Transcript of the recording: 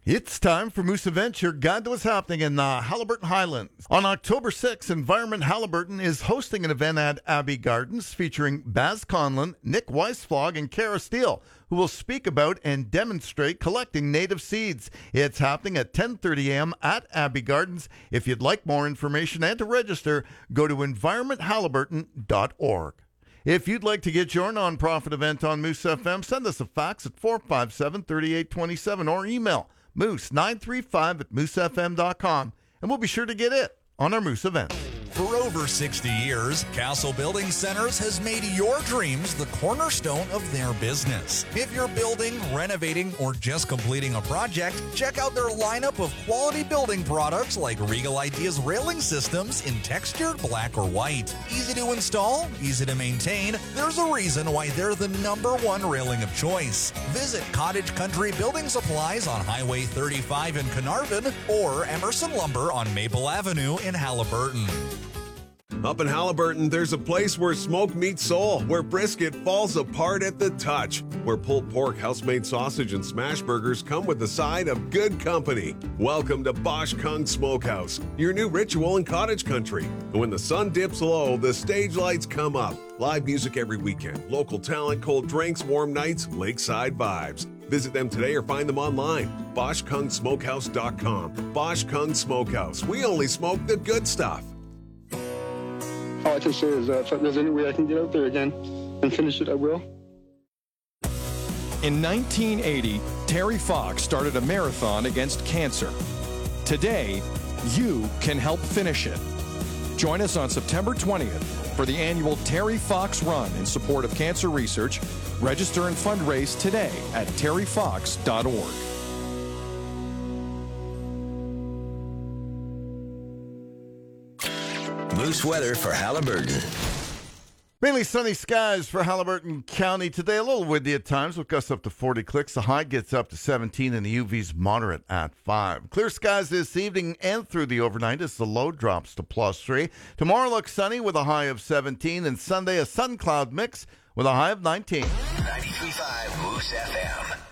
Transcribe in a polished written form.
It's time for Moose Events, your guide to what's happening in the Haliburton Highlands. On October 6th, Environment Haliburton is hosting an event at Abbey Gardens featuring Baz Conlon, Nick Weisflog, and Kara Steele, who will speak about and demonstrate collecting native seeds. It's happening at 10:30 a.m. at Abbey Gardens. If you'd like more information and to register, go to environmenthaliburton.org. If you'd like to get your nonprofit event on Moose FM, send us a fax at 457-3827 or email moose935@moosefm.com, and we'll be sure to get it on our Moose event. For over 60 years, Castle Building Centers has made your dreams the cornerstone of their business. If you're building, renovating, or just completing a project, check out their lineup of quality building products like Regal Ideas railing systems in textured black or white. Easy to install, easy to maintain. There's a reason why they're the #1 railing of choice. Visit Cottage Country Building Supplies on Highway 35 in Carnarvon or Emerson Lumber on Maple Avenue in Haliburton. Up in Haliburton, there's a place where smoke meets soul, where brisket falls apart at the touch, where pulled pork, house-made sausage, and smash burgers come with a side of good company. Welcome to Bosch Kung Smokehouse, your new ritual in cottage country. And when the sun dips low, the stage lights come up. Live music every weekend, local talent, cold drinks, warm nights, lakeside vibes. Visit them today or find them online. BoschKungSmokehouse.com. Bosch Kung Smokehouse. We only smoke the good stuff. All I can say is if there's any way I can get out there again and finish it, I will. In 1980, Terry Fox started a marathon against cancer. Today, you can help finish it. Join us on September 20th for the annual Terry Fox Run in support of cancer research. Register and fundraise today at terryfox.org. Moose weather for Haliburton. Mainly sunny skies for Haliburton County today. A little windy at times with gusts up to 40 clicks. The high gets up to 17 and the UV's moderate at 5. Clear skies this evening and through the overnight as the low drops to +3. Tomorrow looks sunny with a high of 17, and Sunday a sun cloud mix with a high of 19. 93.5 Moose FM.